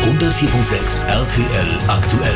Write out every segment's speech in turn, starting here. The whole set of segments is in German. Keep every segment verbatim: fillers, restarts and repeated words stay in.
hundertvier Komma sechs R T L aktuell.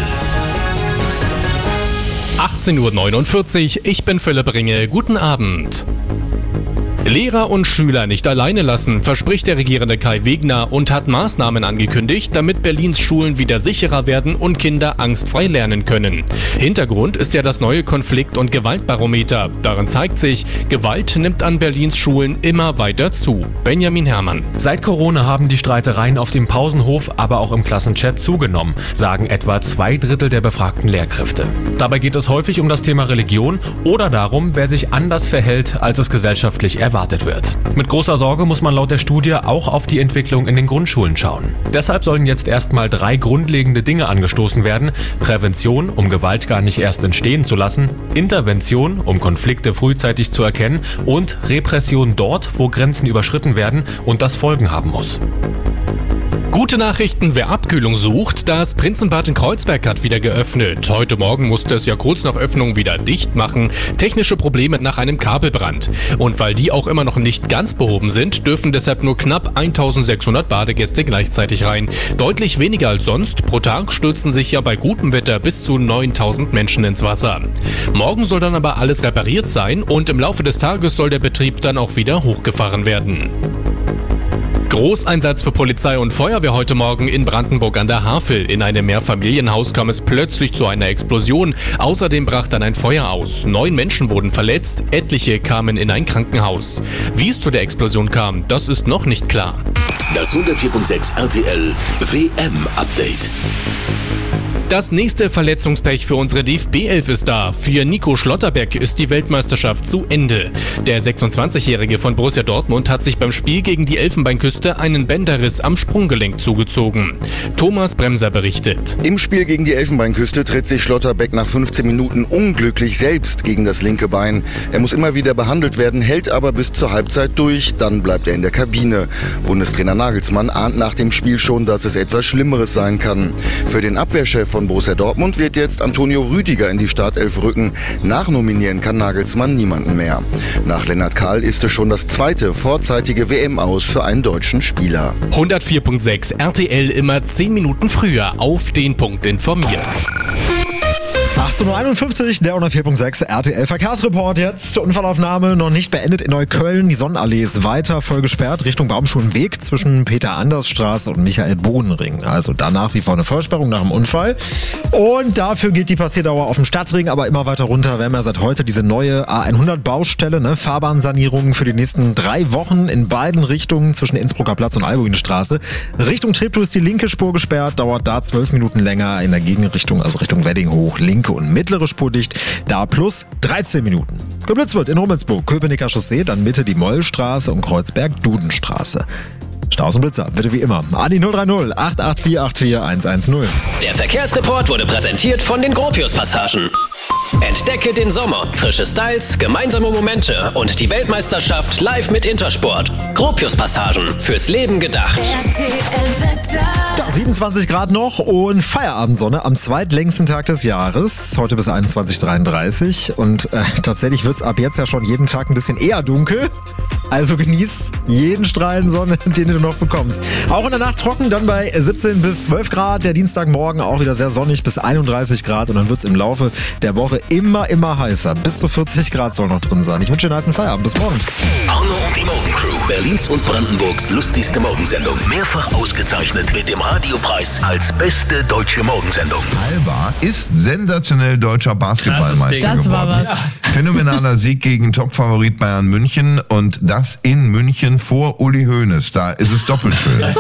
achtzehn Uhr neunundvierzig, ich bin Philipp Ringe, guten Abend. Lehrer und Schüler nicht alleine lassen, verspricht der regierende Kai Wegner und hat Maßnahmen angekündigt, damit Berlins Schulen wieder sicherer werden und Kinder angstfrei lernen können. Hintergrund ist ja das neue Konflikt- und Gewaltbarometer. Darin zeigt sich, Gewalt nimmt an Berlins Schulen immer weiter zu. Benjamin Herrmann. Seit Corona haben die Streitereien auf dem Pausenhof, aber auch im Klassenchat zugenommen, sagen etwa zwei Drittel der befragten Lehrkräfte. Dabei geht es häufig um das Thema Religion oder darum, wer sich anders verhält, als es gesellschaftlich erwartet wird. Mit großer Sorge muss man laut der Studie auch auf die Entwicklung in den Grundschulen schauen. Deshalb sollen jetzt erstmal drei grundlegende Dinge angestoßen werden: Prävention, um Gewalt gar nicht erst entstehen zu lassen, Intervention, um Konflikte frühzeitig zu erkennen, und Repression dort, wo Grenzen überschritten werden und das Folgen haben muss. Gute Nachrichten, wer Abkühlung sucht, das Prinzenbad in Kreuzberg hat wieder geöffnet. Heute Morgen musste es ja kurz nach Öffnung wieder dicht machen. Technische Probleme nach einem Kabelbrand. Und weil die auch immer noch nicht ganz behoben sind, dürfen deshalb nur knapp eintausendsechshundert Badegäste gleichzeitig rein. Deutlich weniger als sonst. Pro Tag stürzen sich ja bei gutem Wetter bis zu neuntausend Menschen ins Wasser. Morgen soll dann aber alles repariert sein und im Laufe des Tages soll der Betrieb dann auch wieder hochgefahren werden. Großeinsatz für Polizei und Feuerwehr heute Morgen in Brandenburg an der Havel. In einem Mehrfamilienhaus kam es plötzlich zu einer Explosion. Außerdem brach dann ein Feuer aus. Neun Menschen wurden verletzt, etliche kamen in ein Krankenhaus. Wie es zu der Explosion kam, das ist noch nicht klar. Das hundertvier Komma sechs R T L W M-Update. Das nächste Verletzungspech für unsere D F B-Elf ist da. Für Nico Schlotterbeck ist die Weltmeisterschaft zu Ende. Der sechsundzwanzigjährige von Borussia Dortmund hat sich beim Spiel gegen die Elfenbeinküste einen Bänderriss am Sprunggelenk zugezogen. Thomas Bremser berichtet. Im Spiel gegen die Elfenbeinküste tritt sich Schlotterbeck nach fünfzehn Minuten unglücklich selbst gegen das linke Bein. Er muss immer wieder behandelt werden, hält aber bis zur Halbzeit durch. Dann bleibt er in der Kabine. Bundestrainer Nagelsmann ahnt nach dem Spiel schon, dass es etwas Schlimmeres sein kann. Für den Abwehrchef von Borussia Dortmund wird jetzt Antonio Rüdiger in die Startelf rücken. Nachnominieren kann Nagelsmann niemanden mehr. Nach Lennart Kahl ist es schon das zweite vorzeitige W M-Aus für einen deutschen Spieler. hundertvier Komma sechs R T L immer zehn Minuten früher auf den Punkt informiert. achtzehn Uhr einundfünfzig, der hundertvier Komma sechs R T L Verkehrsreport jetzt. Unfallaufnahme noch nicht beendet in Neukölln. Die Sonnenallee ist weiter voll gesperrt Richtung Baumschulenweg zwischen Peter-Anders-Straße und Michael-Boden-Ring. Also da nach wie vor eine Vollsperrung nach dem Unfall. Und dafür geht die Passierdauer auf dem Stadtring aber immer weiter runter. Wir haben ja seit heute diese neue A hundert Baustelle, ne? Fahrbahnsanierung für die nächsten drei Wochen in beiden Richtungen zwischen Innsbrucker Platz und Albuinstraße. Richtung Treptow ist die linke Spur gesperrt, dauert da zwölf Minuten länger. In der Gegenrichtung, also Richtung Wedding hoch, linke und mittlere Spur dicht, da plus dreizehn Minuten. Geblitzt wird in Rummelsburg, Köpenicker Chaussee, dann Mitte die Mollstraße und Kreuzberg Dudenstraße. Staus und Blitzer, bitte wie immer. Adi null drei null acht acht vier acht vier eins eins null. Der Verkehrsreport wurde präsentiert von den Gropius-Passagen. Entdecke den Sommer, frische Styles, gemeinsame Momente und die Weltmeisterschaft live mit Intersport. Gropius-Passagen, fürs Leben gedacht. Ja, siebenundzwanzig Grad noch und Feierabendsonne am zweitlängsten Tag des Jahres. Heute bis einundzwanzig Uhr dreiunddreißig. Und äh, tatsächlich wird es ab jetzt ja schon jeden Tag ein bisschen eher dunkel. Also genieß jeden Strahlen Sonne, den du noch bekommst. Auch in der Nacht trocken, dann bei siebzehn bis zwölf Grad. Der Dienstagmorgen auch wieder sehr sonnig bis einunddreißig Grad. Und dann wird es im Laufe der Woche immer, immer heißer. Bis zu vierzig Grad soll noch drin sein. Ich wünsche dir einen heißen Feierabend. Bis morgen. Arno und die Morgencrew. Berlins und Brandenburgs lustigste Morgensendung. Mehrfach ausgezeichnet mit dem Radiopreis als beste deutsche Morgensendung. Alba ist sensationell deutscher Basketballmeister Das war geworden. was. Phänomenaler Sieg gegen Topfavorit Bayern München und das in München vor Uli Hoeneß. Da ist es doppelt schön.